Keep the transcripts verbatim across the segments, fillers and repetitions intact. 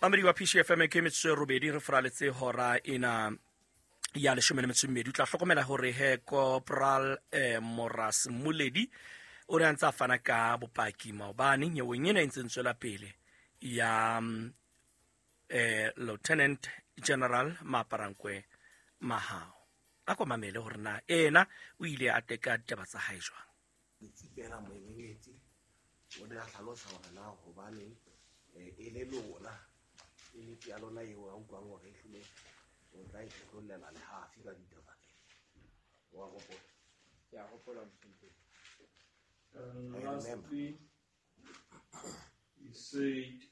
Mamedi wa P C F M ke metswe robedi re fraletse hora ina ya leshome le metso e mmedi. O tla hlokomela hore he Corporal eh, Moras Muledi o ne a ntse a fana ka bopaki maobane nyeweng ena e ntse tswela pele ya eh, Lieutenant General Maparankwe Mahao. A ko mamele hore na ena o ile a teka ditaba tsa hae jwang. Tsipela moeletsi o ne a hlalosa hore na hobane e le lona e le ya lona eo a utlwang hore e hlile o tla itlholela le hafi ka ditaba wa gopola ya gopola mthimpe. And lastly, he said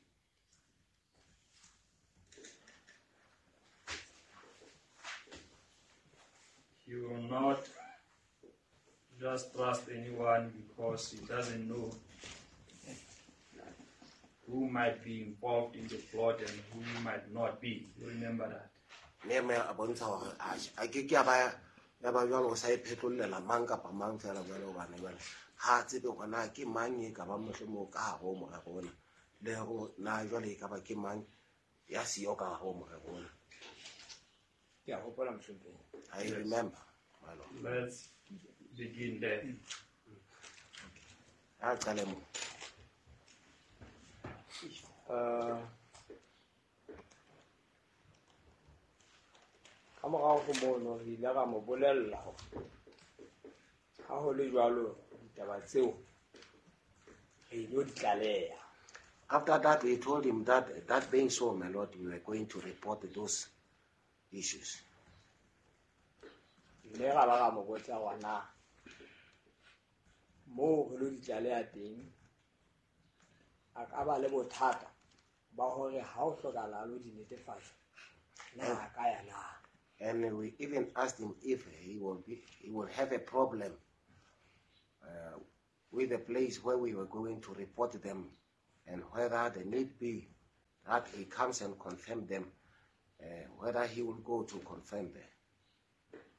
he will not just trust anyone because he doesn't know who might be involved in the plot and who might not be. You remember that? Neme a bontsha hore a ke ke ba ya ba jwalo sa iphetollela mang kapa mang fela jwalo ba ne ba ha tsebe gona ke mang e ka ba mohlemo ka go mo ga bona le go na jwale ka ba ke mang ya siyo ka go mo ga bona. Yeah, hopola mhlompe. I remember, my lord. Let's begin there. A qale mo. Uh, kamorao go mono re ile ra mo bolella ha ho le jwalo ditaba tseo re ilo di tlaleha. After that, we told him that that being so, my lord, we were going to report those issues. Ile ra ba ra mo botsa wana mo ho lo di tlaleha teng a ka ba le bothata ba hore ha o hlokala lo di netefatsa na ka ya na. And we even asked him if he will be, he will have a problem uh, with the place where we were going to report them, and whether the need be that he comes and confirm them, uh, whether he will go to confirm there.